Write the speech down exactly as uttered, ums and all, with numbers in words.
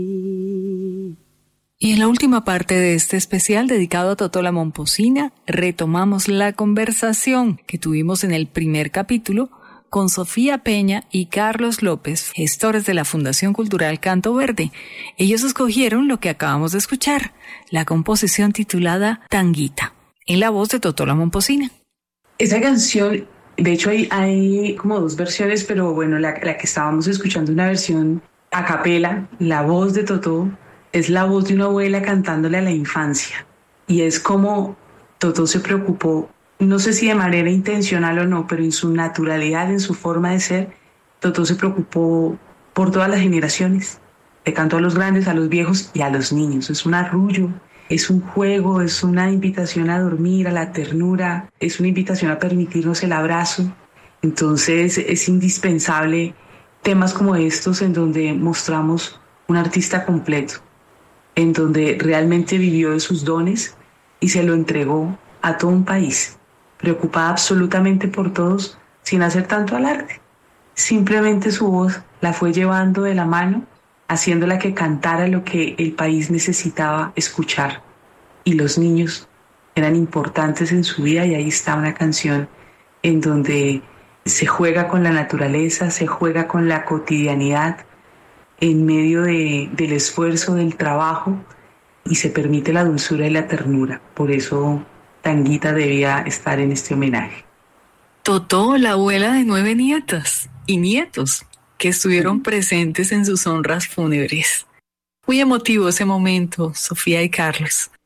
Y en la última parte de este especial dedicado a Totó la Momposina, retomamos la conversación que tuvimos en el primer capítulo con Sofía Peña y Carlos López, gestores de la Fundación Cultural Canto Verde. Ellos escogieron lo que acabamos de escuchar, la composición titulada Tanguita, en la voz de Totó la Momposina. Esa canción, de hecho hay, hay como dos versiones, pero bueno, la, la que estábamos escuchando, una versión a capela, la voz de Totó, es la voz de una abuela cantándole a la infancia. Y es como Totó se preocupó, no sé si de manera intencional o no, pero en su naturalidad, en su forma de ser, Totó se preocupó por todas las generaciones. Le cantó a los grandes, a los viejos y a los niños. Es un arrullo, es un juego, es una invitación a dormir, a la ternura, es una invitación a permitirnos el abrazo. Entonces es indispensable temas como estos en donde mostramos un artista completo, en donde realmente vivió de sus dones y se lo entregó a todo un país, preocupada absolutamente por todos, sin hacer tanto alarde. Simplemente su voz la fue llevando de la mano, haciéndola que cantara lo que el país necesitaba escuchar. Y los niños eran importantes en su vida, y ahí está una canción en donde se juega con la naturaleza, se juega con la cotidianidad, en medio de, del esfuerzo, del trabajo, y se permite la dulzura y la ternura. Por eso Tanguita debía estar en este homenaje. Totó, la abuela de nueve nietas y nietos que estuvieron presentes en sus honras fúnebres. Muy emotivo ese momento, Sofía y Carlos.